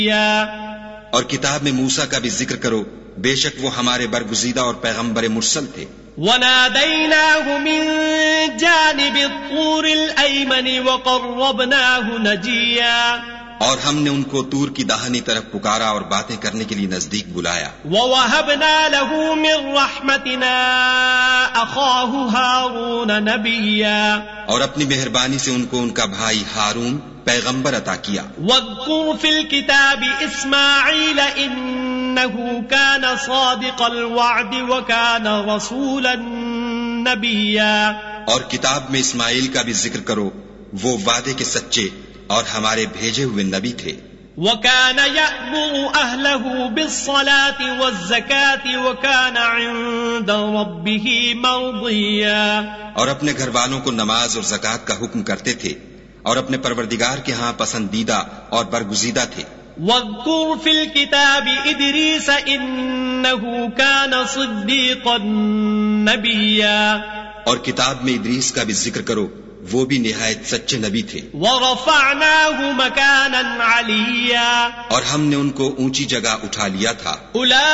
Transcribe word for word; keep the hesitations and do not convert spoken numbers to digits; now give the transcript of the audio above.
اور کتاب میں موسیٰ کا بھی ذکر کرو، بے شک وہ ہمارے برگزیدہ اور پیغمبر مرسل تھے۔ وَنَادَيْنَاهُ مِن جَانِبِ الطُّورِ الْأَيْمَنِ وَقَرَّبْنَاهُ نَجِيًّا، اور ہم نے ان کو طور کی داہنی طرف پکارا اور باتیں کرنے کے لیے نزدیک بلایا۔ وَوَهَبْنَا لَهُ مِن رَحْمَتِنَا أَخَاهُ هَارُونَ نَبِيًّا، اور اپنی مہربانی سے ان کو ان کا بھائی ہارون پیغمبر عطا کیا۔ وَاذْكُرْ فِي الْكِتَابِ إِسْمَاعِيلَ إِنَّهُ كَانَ صَادِقَ الْوَعْدِ وَكَانَ رَسُولًا نَبِيًّا، اور کتاب میں اسماعیل کا بھی ذکر کرو، وہ وعدے کے سچے اور ہمارے بھیجے ہوئے نبی تھے۔ وَكَانَ يَأْمُرُ أَهْلَهُ بِالصَّلَاةِ وَالزَّكَاةِ وَكَانَ عِندَ رَبِّهِ مَرْضِيًّا، اور اپنے گھر والوں کو نماز اور زکوٰۃ کا حکم کرتے تھے اور اپنے پروردگار کے ہاں پسندیدہ اور برگزیدہ تھے۔ وَاذْكُرْ فِي الْكِتَابِ إِدْرِيسَ إِنَّهُ كَانَ صِدِّيقًا نَبِيًّا، اور کتاب میں ادریس کا بھی ذکر کرو، وہ بھی نہایت سچے نبی تھے۔ وَرَفَعْنَاهُ مَكَانًا عَلِيًّا، اور ہم نے ان کو اونچی جگہ اٹھا لیا تھا۔